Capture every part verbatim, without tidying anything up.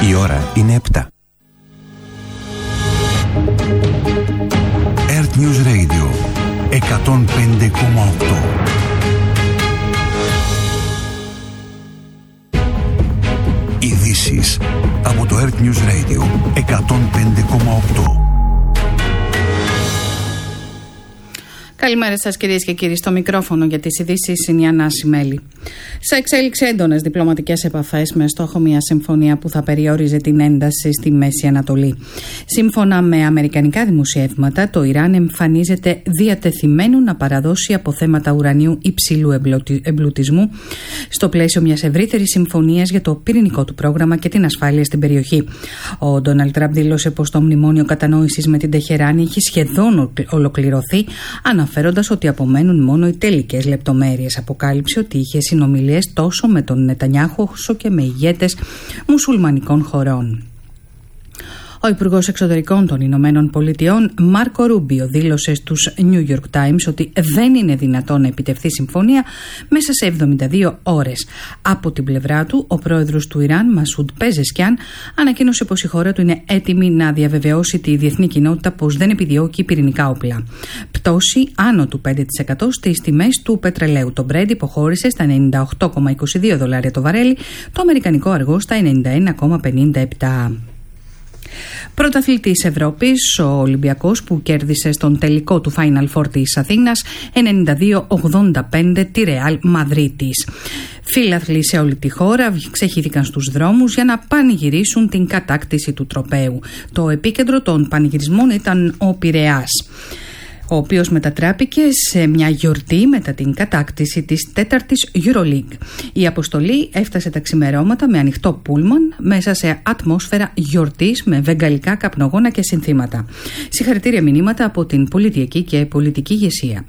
Η ώρα είναι επτά. Earth News Radio εκατόν πέντε κόμμα οκτώ. Ειδήσεις από το Earth News Radio εκατόν πέντε κόμμα οκτώ. Καλημέρα σας κυρίες και κύριοι. Στο μικρόφωνο για τις ειδήσεις είναι η Ανάση Μέλη. Σε εξέλιξη έντονες διπλωματικές επαφές με στόχο μια συμφωνία που θα περιόριζε την ένταση στη Μέση Ανατολή. Σύμφωνα με αμερικανικά δημοσιεύματα, το Ιράν εμφανίζεται διατεθειμένο να παραδώσει αποθέματα ουρανίου υψηλού εμπλουτισμού στο πλαίσιο μιας ευρύτερης συμφωνίας για το πυρηνικό του πρόγραμμα και την ασφάλεια στην περιοχή. Ο Ντόναλντ Τραμπ δήλωσε πως το μνημόνιο κατανόησης με την Τεχεράνη έχει σχεδόν ολοκληρωθεί, αναφέροντας ότι απομένουν μόνο οι τελικές λεπτομέρειες. Αποκάλυψε ότι είχε συνομιλίες τόσο με τον Νετανιάχου όσο και με ηγέτες μουσουλμανικών χωρών. Ο Υπουργός Εξωτερικών των Ηνωμένων Πολιτειών, Μάρκο Ρούμπιο, δήλωσε στους New York Times ότι δεν είναι δυνατόν να επιτευχθεί συμφωνία μέσα σε εβδομήντα δύο ώρες. Από την πλευρά του, ο πρόεδρος του Ιράν, Μασούντ Πεζεσκιάν, ανακοίνωσε πως η χώρα του είναι έτοιμη να διαβεβαιώσει τη διεθνή κοινότητα πως δεν επιδιώκει πυρηνικά όπλα. Πτώση άνω του πέντε τοις εκατό στις τιμές του πετρελαίου. Το Brent υποχώρησε στα ενενήντα οκτώ κόμμα είκοσι δύο δολάρια το βαρέλι, το αμερικανικό αργό στα ενενήντα ένα κόμμα πενήντα επτά. Πρωταθλητής Ευρώπης, ο Ολυμπιακός που κέρδισε στον τελικό του Final Four της Αθήνας ενενήντα δύο ογδόντα πέντε τη Ρεάλ Μαδρίτης. Φίλαθλοι σε όλη τη χώρα ξεχύθηκαν στους δρόμους για να πανηγυρίσουν την κατάκτηση του τροπαίου. Το επίκεντρο των πανηγυρισμών ήταν ο Πειραιάς, ο οποίος μετατράπηκε σε μια γιορτή μετά την κατάκτηση της τέταρτης EuroLeague. Η αποστολή έφτασε τα ξημερώματα με ανοιχτό πούλμαν μέσα σε ατμόσφαιρα γιορτής με βεγγαλικά καπνογόνα και συνθήματα. Συγχαρητήρια μηνύματα από την πολιτική και πολιτική ηγεσία.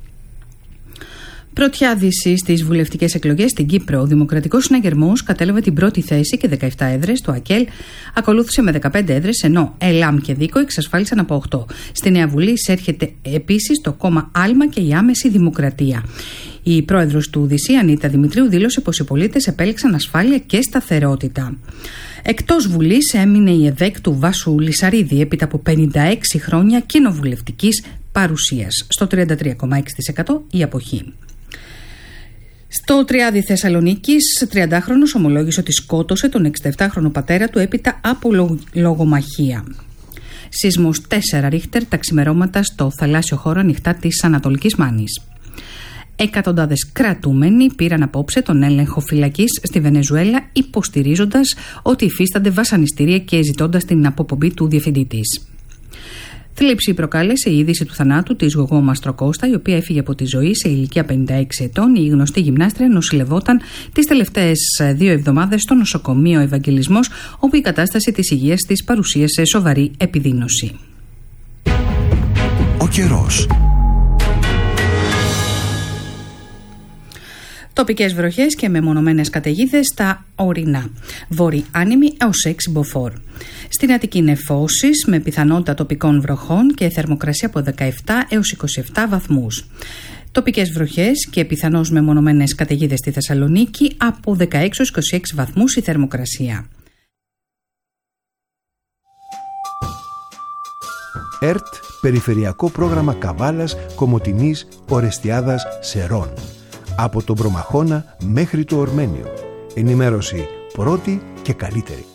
Πρωτιάδηση στις βουλευτικές εκλογές στην Κύπρο. Ο Δημοκρατικός Συναγερμός κατέλαβε την πρώτη θέση και δεκαεπτά έδρες. Το ΑΚΕΛ ακολούθησε με δεκαπέντε έδρες, ενώ ΕΛΑΜ και ΔΙΚΟ εξασφάλισαν από οκτώ. Στη Νέα Βουλή εισέρχεται επίσης το κόμμα Άλμα και η Άμεση Δημοκρατία. Η πρόεδρος του ΔΙΣΗ, Ανίτα Δημητρίου, δήλωσε πως οι πολίτες επέλεξαν ασφάλεια και σταθερότητα. Εκτός Βουλής έμεινε η ΕΔΕΚ του Βάσου Λυσαρίδη έπειτα από πενήντα έξι χρόνια κοινοβουλευτικής παρουσίας. Στο τριάντα τρία κόμμα έξι τοις εκατό η αποχή. Στο Τριάδι Θεσσαλονίκης, τριαντάχρονος ομολόγησε ότι σκότωσε τον εξηνταεπτάχρονο πατέρα του έπειτα από λογομαχία. Σεισμός τέσσερα ρίχτερ τα ξημερώματα στο θαλάσσιο χώρο ανοιχτά της Ανατολικής Μάνης. Εκατοντάδες κρατούμενοι πήραν απόψε τον έλεγχο φυλακής στη Βενεζουέλα, υποστηρίζοντας ότι υφίστανται βασανιστήρια και ζητώντας την αποπομπή του διευθυντή της. Θλίψη προκάλεσε η είδηση του θανάτου της Γογό Μαστροκώστα, η οποία έφυγε από τη ζωή σε ηλικία πενήντα έξι ετών. Η γνωστή γυμνάστρια νοσηλευόταν τις τελευταίες δύο εβδομάδες στο νοσοκομείο Ευαγγελισμός, όπου η κατάσταση της υγείας της παρουσίασε σοβαρή επιδείνωση. Ο καιρός. Τοπικές βροχές και μεμονωμένες καταιγίδες στα ορεινά. Βόρειοι άνεμοι έως έξι μποφόρ. Στην Αττική νεφώσεις με πιθανότητα τοπικών βροχών και θερμοκρασία από δεκαεπτά έως είκοσι επτά βαθμούς. Τοπικές βροχές και πιθανώς μεμονωμένες καταιγίδες στη Θεσσαλονίκη από δεκαέξι έως είκοσι έξι βαθμούς η θερμοκρασία. ΕΡΤ, Περιφερειακό Πρόγραμμα Καβάλας, Κομοτηνής, Ορεστιάδας, Σερών. Από τον Προμαχώνα μέχρι το Ορμένιο. Ενημέρωση πρώτη και καλύτερη.